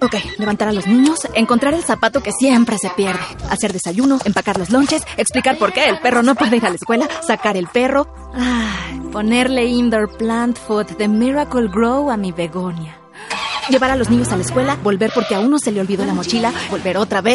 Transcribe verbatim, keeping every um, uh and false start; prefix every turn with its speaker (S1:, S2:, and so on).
S1: Ok, levantar a los niños, encontrar el zapato que siempre se pierde, hacer desayuno, empacar los lonches, explicar por qué el perro no puede ir a la escuela, sacar el perro, ay, ponerle indoor plant food de Miracle Grow a mi begonia. Llevar a los niños a la escuela, volver porque a uno se le olvidó la mochila, volver otra vez.